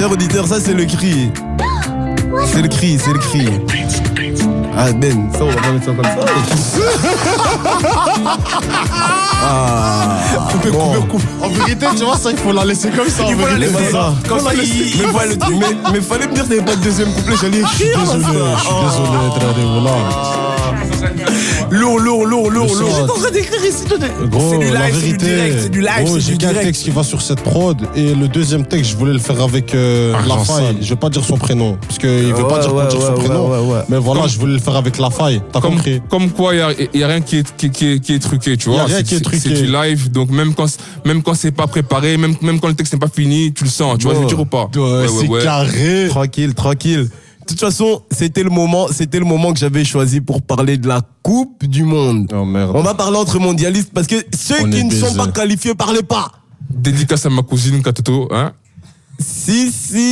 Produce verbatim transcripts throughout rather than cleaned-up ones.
Cher auditeur, ça c'est le cri. C'est le cri, c'est le cri. Ah Ben, ça on va pas mettre ça comme ça. Ah. Coupez, bon. coupez, coupez. En vérité, tu vois, ça il faut la laisser comme ça. Il faut la laisser ça. Comme ça, il, il, mais, voilà, mais, mais fallait me dire qu'il n'y avait pas de deuxième couplet. J'allais écrire. Je suis désolé, je suis désolé, Dradé, voilà. Lourd, lourd, lourd, lourd, lourd. J'étais en train d'écrire ici. Gros, c'est du live, la vérité, c'est du direct, c'est du live. Gros, j'ai qu'un texte qui va sur cette prod et le deuxième texte, je voulais le faire avec euh, Lafaille. Je vais pas dire son prénom parce qu'il veut ouais, pas dire, ouais, dire ouais, son ouais, prénom. ouais, ouais. Mais voilà, comme, je voulais le faire avec Lafaille. T'as comme, compris? Comme quoi, il y, y a rien qui est, qui, qui, qui est truqué, tu vois. Y a rien qui est truqué. C'est du live, donc même quand même quand c'est pas préparé, même même quand le texte n'est pas fini, tu le sens. Tu vois, je veux dire ou pas? Ouais, ouais, c'est ouais. carré. Tranquille, tranquille. De toute façon, c'était le moment, c'était le moment que j'avais choisi pour parler de la Coupe du Monde. Oh merde. On va parler entre mondialistes parce que ceux On qui ne baisé. sont pas qualifiés, parlez pas. Dédicace à ma cousine Katoto, hein. Si,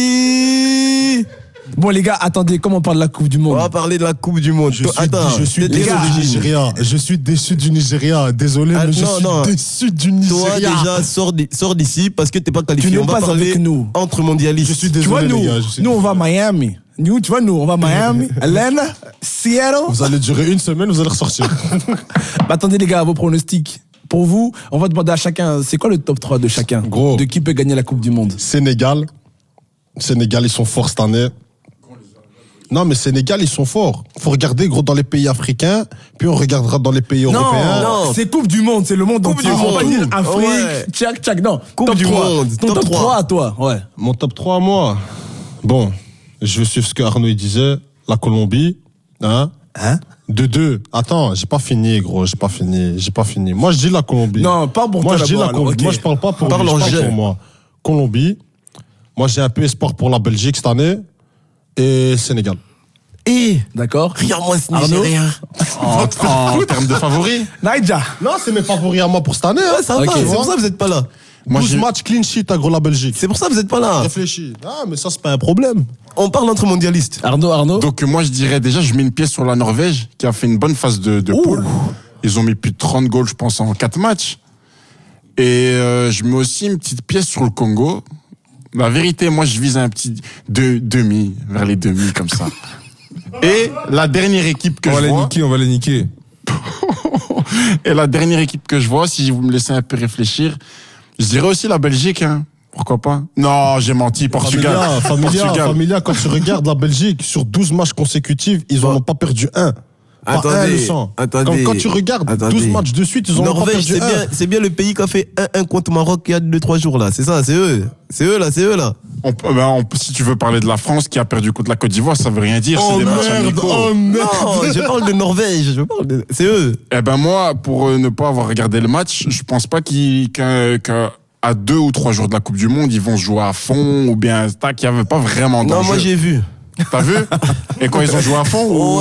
si. Bon les gars, attendez, comment on parle de la Coupe du Monde? On va parler de la Coupe du Monde. Je suis, Attends, je suis déçu du Nigeria. Je suis déçu du Nigeria. Désolé, ah, mais je non, suis non. déçu du Toi Nigeria. déjà, sors, sors d'ici parce que t'es pas qualifié. Tu n'es on va pas parler avec nous. entre mondialistes. Je suis Tu vois, désolé, nous, les gars. Je suis nous on désolé. va à Miami. Nous, tu vois, nous, on va à Miami, Atlanta, Seattle. Vous allez durer une semaine, vous allez ressortir. Bah, attendez, les gars, vos pronostics. Pour vous, on va demander à chacun, c'est quoi le top trois de chacun? Gros. De qui peut gagner la Coupe du Monde? Sénégal. Sénégal, ils sont forts cette année. Non, mais Sénégal, ils sont forts. Faut regarder, gros, dans les pays africains, puis on regardera dans les pays européens. non. C'est Coupe du Monde, c'est le monde Coupe entier. du On va pas monde. dire Afrique, Ouais. tchac, tchac, non. Coupe top du trois. monde, Ton top top trois. trois à toi, ouais. Mon top trois à moi. Bon, je vais suivre ce que Arnaud il disait. La Colombie. Hein? Hein? De deux. Attends, j'ai pas fini, gros. J'ai pas fini. J'ai pas fini. Moi, je dis la Colombie. Non, pas pour moi, toi je dis la d'abord, alors, Colombie. ok. Moi, je parle pas pour Parle lui, en je parle jet. pour moi. Colombie. Moi, j'ai un peu espoir pour la Belgique cette année. Et Sénégal. Et D'accord. regarde-moi ce Arnaud. Nigérien. En, en termes de favoris? Naïdja. Non, c'est mes favoris à moi pour cette année. Hein. Ouais, ça Ok. va, c'est pour ça que vous êtes pas là. Moi, douze matchs clean sheet à gros la Belgique. C'est pour ça que vous êtes pas là. Réfléchis. Ah, mais ça, c'est pas un problème. On parle entre mondialistes. Arnaud, Arnaud. Donc moi je dirais déjà, je mets une pièce sur la Norvège qui a fait une bonne phase de, de poule. Ils ont mis plus de trente goals je pense en quatre matchs. Et euh, je mets aussi une petite pièce sur le Congo. La vérité, moi je vise un petit deux, demi, vers les demi comme ça. Et la dernière équipe que On va je les vois, niquer, on va les niquer. et la dernière équipe que je vois, si vous me laissez un peu réfléchir, je dirais aussi la Belgique, hein. Pourquoi pas? Non, j'ai menti, Portugal. Familia, Familia, Portugal. Familia, quand tu regardes la Belgique, sur douze matchs consécutifs, ils n'en ont pas perdu un. Pas Attendez, un, le sang. attendez. Quand, quand tu regardes Attendez. douze matchs de suite, ils n'en ont pas Norvège, perdu c'est un. bien, c'est bien le pays qui a fait un un contre Maroc il y a deux trois jours là. C'est ça, c'est eux. C'est eux là, c'est eux là. On, peut- ben, on peut- si tu veux parler de la France qui a perdu contre la Côte d'Ivoire, ça veut rien dire. Oh c'est des matchs merde, amicaux. oh merde. Non, je parle de Norvège. Je parle de. C'est eux. Eh ben moi, pour euh, ne pas avoir regardé le match, je pense pas qu'il qu'à qu'à- à deux ou trois jours de la Coupe du Monde, ils vont se jouer à fond ou bien tac, il y avait pas vraiment Non, d'enjeu. moi j'ai vu. T'as vu? Et quand ils ont joué à fond ou... Ouais.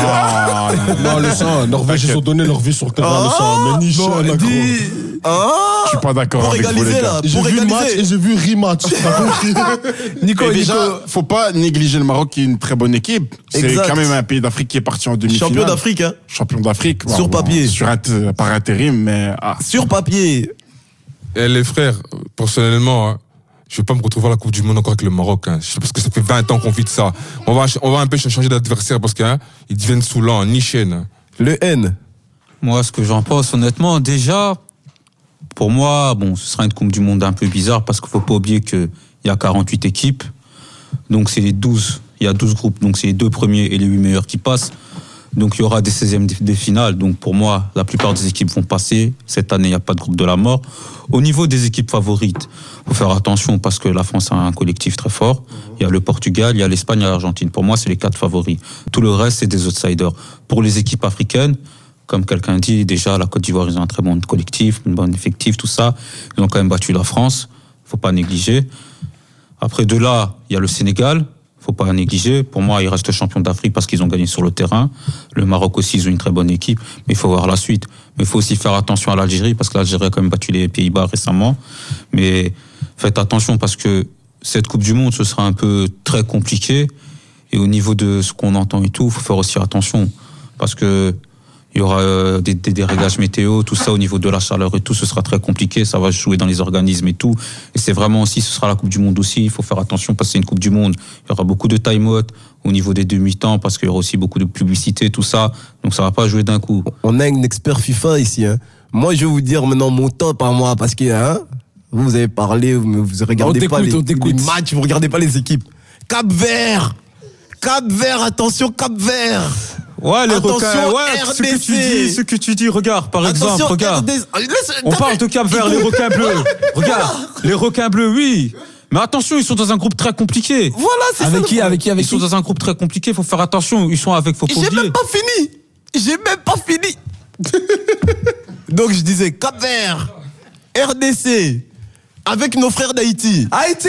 Non, non, Non, le sang, Norvège, ils ont donné leur vie sur le terrain, le sang. Mais ni Bon, chaîne, là, gros. dis. Ah. je suis pas d'accord Pour avec vous les égaliser gars. là. J'ai Pour vu le match et égaliser. j'ai vu rematch. T'as compris? Nico, Et Nico. déjà, faut pas négliger le Maroc qui est une très bonne équipe. C'est Exact. quand même un pays d'Afrique qui est parti en demi-finale. Champion d'Afrique, hein. Champion d'Afrique. Sur Bon, papier. Sur inter- par intérim, mais ah. Sur papier. Et les frères, personnellement, hein, je vais pas me retrouver à la Coupe du Monde encore avec le Maroc. Hein. Je sais parce que ça fait vingt ans qu'on vit de ça. On va, on va un peu changer d'adversaire parce qu'ils hein, deviennent saoulants, ni chaîne. Le N. Moi, ce que j'en pense, honnêtement, déjà, pour moi, bon, ce sera une Coupe du Monde un peu bizarre parce qu'il faut pas oublier qu'il y a quarante-huit équipes. Donc, c'est les douze. Il y a douze groupes. Donc, c'est les deux premiers et les huit meilleurs qui passent. Donc, il y aura des seizièmes des finales. Donc, pour moi, la plupart des équipes vont passer. Cette année, il n'y a pas de groupe de la mort. Au niveau des équipes favorites, il faut faire attention parce que la France a un collectif très fort. Il y a le Portugal, il y a l'Espagne, il y a l'Argentine. Pour moi, c'est les quatre favoris. Tout le reste, c'est des outsiders. Pour les équipes africaines, comme quelqu'un dit, déjà, la Côte d'Ivoire, ils ont un très bon collectif, une bonne effectif, tout ça. Ils ont quand même battu la France. Il ne faut pas négliger. Après, de là, il y a le Sénégal. Faut pas négliger. Pour moi, ils restent champions d'Afrique parce qu'ils ont gagné sur le terrain. Le Maroc aussi, ils ont une très bonne équipe. Mais il faut voir la suite. Mais il faut aussi faire attention à l'Algérie parce que l'Algérie a quand même battu les Pays-Bas récemment. Mais faites attention parce que cette Coupe du Monde, ce sera un peu très compliqué. Et au niveau de ce qu'on entend et tout, il faut faire aussi attention. Parce que Il y aura euh, des, des, des réglages météo, tout ça au niveau de la chaleur et tout, ce sera très compliqué, ça va jouer dans les organismes et tout. Et c'est vraiment aussi, ce sera la Coupe du Monde aussi, il faut faire attention parce que c'est une Coupe du Monde. Il y aura beaucoup de time-out au niveau des demi-temps parce qu'il y aura aussi beaucoup de publicité, tout ça. Donc ça va pas jouer d'un coup. On a un expert FIFA ici. Hein. Moi, je vais vous dire maintenant mon top à moi parce que hein, vous, vous avez parlé, vous, vous regardez pas les, les matchs, vous regardez pas les équipes. Cap-Vert Cap-Vert, attention Cap-Vert. Ouais, les attention, requins, ouais, R D C. ce que tu dis, ce que tu dis, regarde, par attention, exemple, regarde. R D C. Laisse, on parle de Cap-Vert, les requins bleus. Regarde, les requins bleus, oui. Mais attention, ils sont dans un groupe très compliqué. Voilà, c'est avec ça. Qui, avec qui, avec Ils qui sont dans un groupe très compliqué, faut faire attention. Ils sont avec, faut pas J'ai oublier. même pas fini. J'ai même pas fini. Donc je disais Cap-Vert, R D C, avec nos frères d'Haïti. Haïti,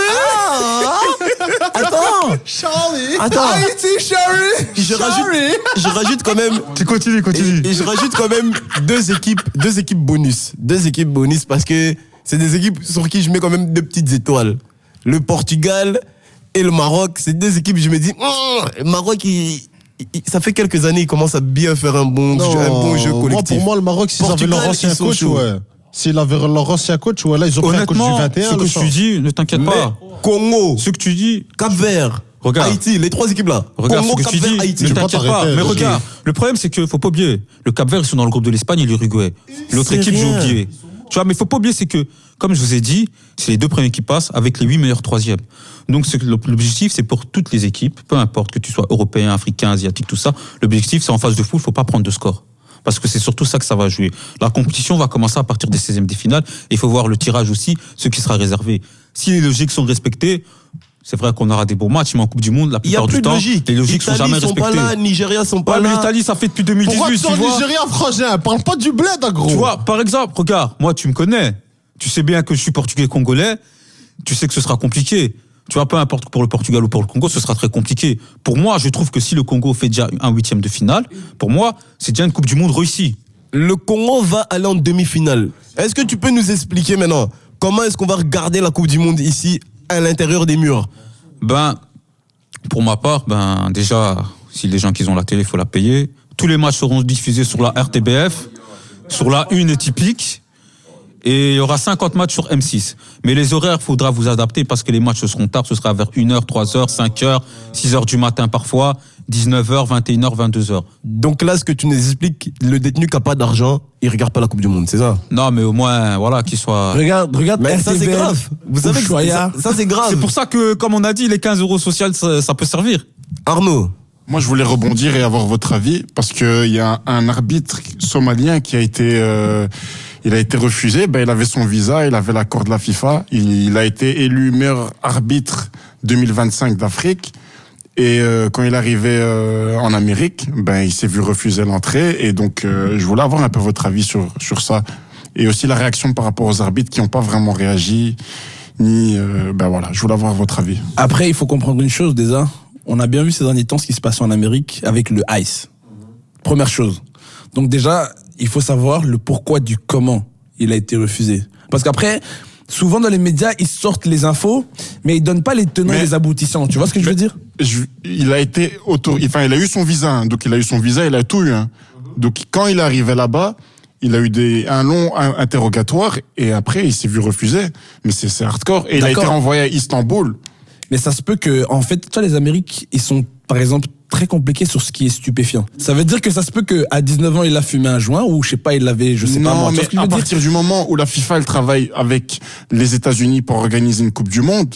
Charlie. Attends, Charlie. attends. Haïti, Charlie. Je rajoute, je rajoute quand même. Tu continues, continue. Et, et je rajoute quand même deux équipes, deux équipes bonus, deux équipes bonus parce que c'est des équipes sur qui je mets quand même deux petites étoiles. Le Portugal et le Maroc, c'est deux équipes. Je me dis, le Maroc, il, il, ça fait quelques années, il commence à bien faire un bon, jeu, un bon jeu collectif. Moi, pour moi, le Maroc, s'ils avaient Portugal, leur ancien ils sont coach, chauds. ouais. S'ils avaient leur ancien coach, ouais, là, ils ont pris un coach du Honnêtement, vingt et un. ce que le tu soir. dis, ne t'inquiète Mais pas. Congo, Ce que tu dis, Cap-Vert, Regarde. Haïti, les trois équipes là. regarde Congo, ce que tu Cap-Vert, dis, Haïti. ne Je vais pas t'inquiète pas. t'arrêter, Mais ok. regarde, le problème c'est que faut pas oublier, le Cap-Vert, ils sont dans le groupe de l'Espagne et l'Uruguay. L'autre C'est équipe, j'ai rien. oublié. Tu vois, mais faut pas oublier, c'est que, comme je vous ai dit, c'est les deux premiers qui passent avec les huit meilleurs troisièmes. Donc, c'est que l'objectif, c'est pour toutes les équipes, peu importe que tu sois européen, africain, asiatique, tout ça. L'objectif, c'est en phase de foot, faut pas prendre de score. Parce que c'est surtout ça que ça va jouer. La compétition va commencer à partir des seizièmes des finales. Et il faut voir le tirage aussi, ce qui sera réservé. Si les logiques sont respectées, c'est vrai qu'on aura des bons matchs, mais en Coupe du Monde, la Il y a plupart plus du de temps, logique. les logiques sont Italie jamais sont respectées. pas là, Nigeria sont pas Ouais, mais là. l'Italie, ça fait depuis deux mille Pourquoi dix-huit, tu tu es en vois. Nigeria, frangin? Parle pas du bled, gros. Tu vois, par exemple, regarde, moi, tu me connais. Tu sais bien que je suis portugais-congolais. Tu sais que ce sera compliqué. Tu vois, peu importe pour le Portugal ou pour le Congo, ce sera très compliqué. Pour moi, je trouve que si le Congo fait déjà un huitième de finale, pour moi, c'est déjà une Coupe du Monde réussie. Le Congo va aller en demi-finale. Est-ce que tu peux nous expliquer maintenant comment est-ce qu'on va regarder la Coupe du Monde ici à l'intérieur des murs? Ben, pour ma part, ben, déjà, si les gens qui ont la télé, il faut la payer. Tous les matchs seront diffusés sur la R T B F, sur la une typique. Et il y aura cinquante matchs sur M six. Mais les horaires, faudra vous adapter parce que les matchs ce seront tard. Ce sera vers une heure, trois heures, cinq heures, six heures du matin parfois, dix-neuf heures, vingt et une heures, vingt-deux heures. Donc là, ce que tu nous expliques, le détenu qui n'a pas d'argent, il regarde pas la Coupe du Monde, c'est ça? Non, mais au moins, voilà, qu'il soit... Regarde, regarde. Mais ça, c'est R T V F, grave. Vous savez que Ushuaïa. ça, ça, c'est grave. C'est pour ça que, comme on a dit, les quinze euros sociaux, ça, ça peut servir. Arnaud, Moi, je voulais rebondir et avoir votre avis parce que il y a un arbitre somalien qui a été, euh, il a été refusé. Ben, il avait son visa, il avait l'accord de la FIFA. Il, il a été élu meilleur arbitre deux mille vingt-cinq d'Afrique. Et euh, quand il arrivait euh, en Amérique, ben, il s'est vu refuser l'entrée. Et donc, euh, je voulais avoir un peu votre avis sur sur ça et aussi la réaction par rapport aux arbitres qui n'ont pas vraiment réagi. Ni, euh, ben voilà, je voulais avoir votre avis. Après, il faut comprendre une chose déjà. On a bien vu ces derniers temps ce qui se passe en Amérique avec le Ice. Première chose. Donc déjà, il faut savoir le pourquoi du comment il a été refusé. Parce qu'après, souvent dans les médias, ils sortent les infos, mais ils donnent pas les tenants et Mais- les aboutissants. Tu vois ce que je veux dire? Je- il a été auto, enfin, il a eu son visa, hein. Donc il a eu son visa, il a tout eu, hein. Donc quand il est arrivé là-bas, il a eu des, un long un- interrogatoire et après il s'est vu refuser. Mais c'est, c'est hardcore. Et il a D'accord. été renvoyé à Istanbul. Mais ça se peut que, en fait, tu vois, les Amériques, ils sont, par exemple, très compliqués sur ce qui est stupéfiant. Ça veut dire que ça se peut que à dix-neuf ans, il a fumé un joint, ou je sais pas, il l'avait, je sais pas moi. Tu vois mais ce que je à veux dire? partir du moment où la FIFA elle travaille avec les États-Unis pour organiser une Coupe du Monde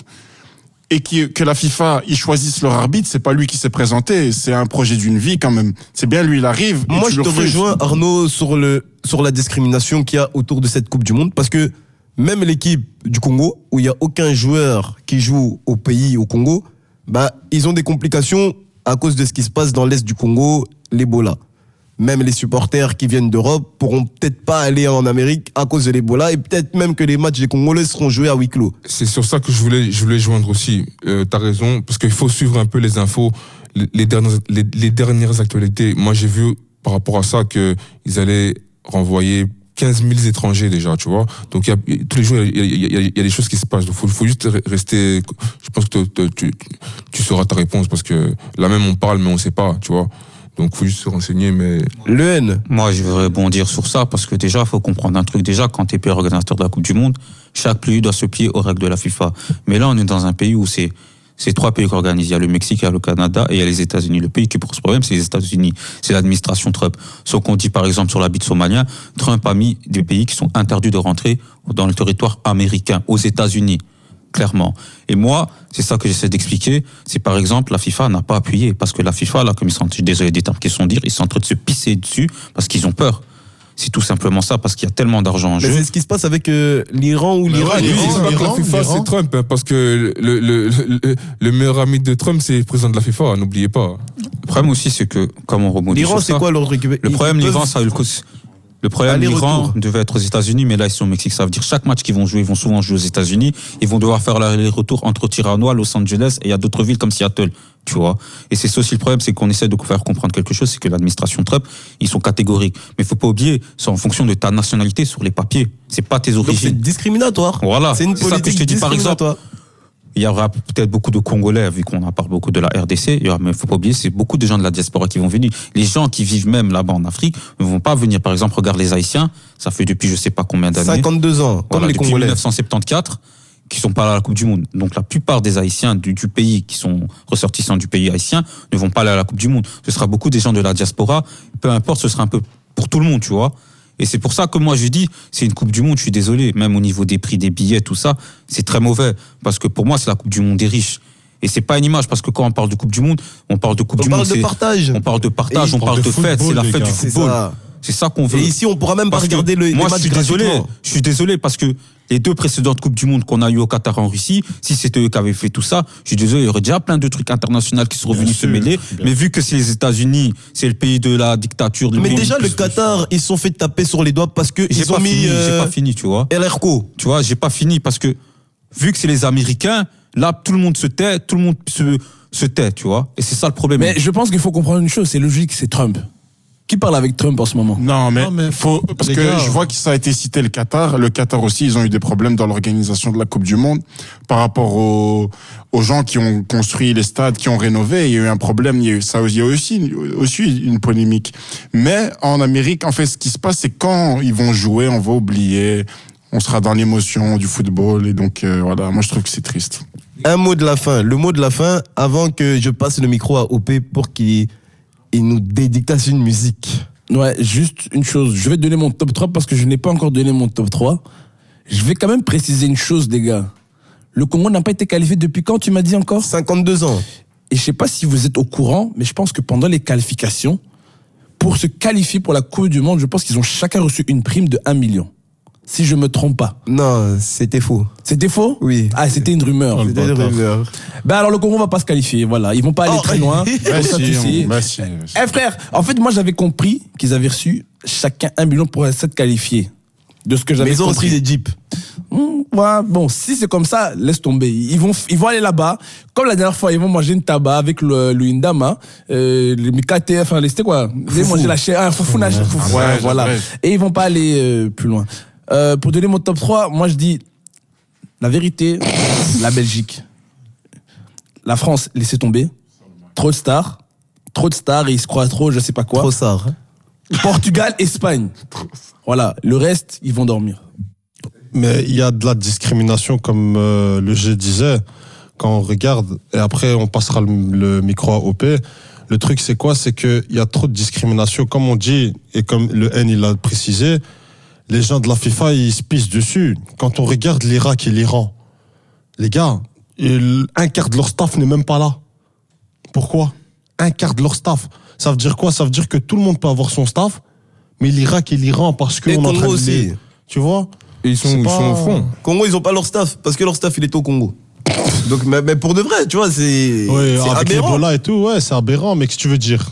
et qui, que la FIFA ils choisissent leur arbitre, c'est pas lui qui s'est présenté, c'est un projet d'une vie quand même. C'est bien lui il arrive. et moi tu je le te refuses. rejoins Arnaud sur le sur la discrimination qu'il y a autour de cette Coupe du Monde parce que même l'équipe du Congo où il y a aucun joueur qui joue au pays au Congo, bah ils ont des complications à cause de ce qui se passe dans l'est du Congo, l'Ebola. Même les supporters qui viennent d'Europe pourront peut-être pas aller en Amérique à cause de l'Ebola et peut-être même que les matchs des Congolais seront joués à huis clos. C'est sur ça que je voulais, je voulais joindre aussi. Euh, t'as raison, parce qu'il faut suivre un peu les infos, les, les dernières, les, les dernières actualités. Moi, j'ai vu par rapport à ça que ils allaient renvoyer quinze mille étrangers déjà, tu vois. Donc, il y a, tous les jours, il y a, il y a, il y a des choses qui se passent. Donc, faut, faut juste rester. Je pense que te, te, tu, tu sauras ta réponse parce que là même on parle, mais on sait pas, tu vois. Donc, faut juste se renseigner, mais. Le N. Moi, je veux rebondir sur ça parce que déjà, il faut comprendre un truc. Déjà, quand tu es pays organisateur de la Coupe du Monde, chaque pays doit se plier aux règles de la FIFA. Mais là, on est dans un pays où c'est c'est trois pays qui organisent. Il y a le Mexique, il y a le Canada et il y a les États-Unis. Le pays qui pose problème, c'est les États-Unis. C'est l'administration Trump. Ce qu'on dit, par exemple, sur la bite somalien, Trump a mis des pays qui sont interdits de rentrer dans le territoire américain, aux États-Unis. Clairement. Et moi, c'est ça que j'essaie d'expliquer. C'est par exemple, la FIFA n'a pas appuyé. Parce que la FIFA, là, comme ils sont, je suis désolé des termes qu'ils sont dire, ils sont en train de se pisser dessus parce qu'ils ont peur. C'est tout simplement ça, parce qu'il y a tellement d'argent en Mais jeu. c'est ce qui se passe avec euh, l'Iran ou l'Irak. ouais, Oui, l'Iran, c'est pas que la l'Iran, FIFA, l'Iran. c'est Trump, hein, parce que le, le, le, le meilleur ami de Trump, c'est le président de la FIFA, n'oubliez pas. Le problème aussi, c'est que, comme on rebondit L'Iran, sur c'est ça, quoi leur récupération? le problème, l'Iran, ça a eu le coup. Le problème, Aller-retour. l'Iran devait être aux États-Unis, mais là, ils sont au Mexique. Ça veut dire chaque match qu'ils vont jouer, ils vont souvent jouer aux États-Unis. Ils vont devoir faire l'aller-retour entre Tirana, Los Angeles, et il y a d'autres villes comme Seattle, tu vois. Et c'est ça aussi le problème, c'est qu'on essaie de faire comprendre quelque chose, c'est que l'administration Trump, ils sont catégoriques. Mais il faut pas oublier, c'est en fonction de ta nationalité sur les papiers. C'est pas tes Donc c'est origines. discriminatoire. Voilà. C'est une C'est ça que politique je te dis, par exemple. discriminatoire. Il y aura peut-être beaucoup de Congolais, vu qu'on en parle beaucoup de la R D C, il y aura, mais il faut pas oublier, c'est beaucoup de gens de la diaspora qui vont venir. Les gens qui vivent même là-bas en Afrique ne vont pas venir. Par exemple, regarde les Haïtiens, ça fait depuis je sais pas combien d'années. cinquante-deux ans, comme Voilà, les depuis Congolais. mille neuf cent soixante-quatorze, qui sont pas allés à la Coupe du Monde. Donc la plupart des Haïtiens du, du pays, qui sont ressortissants du pays haïtien, ne vont pas aller à la Coupe du Monde. Ce sera beaucoup des gens de la diaspora, peu importe, ce sera un peu pour tout le monde, tu vois. Et c'est pour ça que moi je dis, c'est une Coupe du Monde, je suis désolé, même au niveau des prix des billets, tout ça, c'est très mauvais. Parce que pour moi, c'est la Coupe du Monde des riches. Et c'est pas une image, parce que quand on parle de Coupe du Monde, on parle de Coupe On du parle Monde. de c'est- partage. On parle de partage, Et on on parle parle de de fête, c'est football, la les fête gars. du C'est football. ça. C'est ça qu'on veut. Et ici, on pourra même pas Parce que regarder le, moi, les je matchs suis désolé. gratuitement. Je suis désolé parce que les deux précédentes Coupes du Monde qu'on a eues au Qatar en Russie, si c'était eux qui avaient fait tout ça, je suis désolé, il y aurait déjà plein de trucs internationaux qui seraient venus se sûr, mêler. bien Mais vu que c'est les États-Unis, c'est le pays de la dictature. le Mais pays déjà, plus- le Qatar, ils se sont fait taper sur les doigts parce que J'ai ils ont pas mis fini, j'ai euh, pas fini, tu vois. El Erco. Tu vois, j'ai pas fini parce que vu que c'est les Américains, là, tout le monde se tait, tout le monde se, se tait, tu vois. Et c'est ça le problème. Mais je pense qu'il faut comprendre une chose, c'est logique, c'est Trump. Qui parle avec Trump en ce moment? Non, mais, Non, mais faut, parce les que gars- je vois que ça a été cité le Qatar. Le Qatar aussi, ils ont eu des problèmes dans l'organisation de la Coupe du Monde par rapport aux, aux gens qui ont construit les stades, qui ont rénové. Il y a eu un problème. Il y a eu, ça, il y a aussi, aussi une polémique. Mais en Amérique, en fait, ce qui se passe, c'est quand ils vont jouer, on va oublier. On sera dans l'émotion du football. Et donc, euh, voilà, moi, je trouve que c'est triste. Un mot de la fin. Le mot de la fin, avant que je passe le micro à O P pour qu'il il nous dédictace une musique. Ouais, juste une chose. Je vais donner mon top trois parce que je n'ai pas encore donné mon top trois. Je vais quand même préciser une chose, les gars. Le Congo n'a pas été qualifié depuis quand, tu m'as dit encore? cinquante-deux ans. Et je sais pas si vous êtes au courant, mais je pense que pendant les qualifications, pour se qualifier pour la Coupe du Monde, je pense qu'ils ont chacun reçu une prime de un million. Si je me trompe pas. Non, c'était faux. C'était faux? Oui. Ah, c'était une rumeur. Oh, le C'était une bâtard. rumeur. Ben alors le Congo va pas se qualifier, voilà. Ils vont pas aller Oh. très loin. Comme ça, tu sais. merci. Eh frère, en fait, moi j'avais compris qu'ils avaient reçu chacun un million pour s'être qualifiés. De ce que j'avais Mais ils ont compris. repris des jeeps. Mmh, ouais, bon, si c'est comme ça, laisse tomber. Ils vont, ils vont aller là-bas. Comme la dernière fois, ils vont manger une tabac avec le, le Indama, euh, le Mikate, enfin, c'était quoi? Ils vont manger la chair, un foufou, la chair, foufou. Ouais, Ouais, voilà. ouais. Et ils vont pas aller euh, plus loin. Euh, pour donner mon top trois, moi je dis, la vérité, la Belgique. La France, laissez tomber. Trop de stars. Trop de stars et ils se croient trop, je sais pas quoi. Trop sard. Portugal, Espagne. Voilà. Le reste, ils vont dormir. Mais il y a de la discrimination, comme euh, le G disait, quand on regarde, et après on passera le, le micro à O P. Le truc, c'est quoi? C'est qu'il y a trop de discrimination. Comme on dit, et comme le N il l'a précisé, les gens de la FIFA, ils se pissent dessus. Quand on regarde l'Irak et l'Iran, les gars, il- un quart de leur staff n'est même pas là. Pourquoi? Un quart de leur staff. Ça veut dire quoi? Ça veut dire que tout le monde peut avoir son staff, mais l'Irak et l'Iran, parce Et qu'on est en Congo train de aussi. les- Tu vois? Et ils sont, C'est ils pas- sont au front. Congo, ils ont pas leur staff. Parce que leur staff, il est au Congo. Donc, mais, mais pour de vrai, tu vois, c'est Oui, c'est avec aberrant. l'Ebola et tout, ouais, c'est aberrant, mais qu'est-ce que tu veux dire?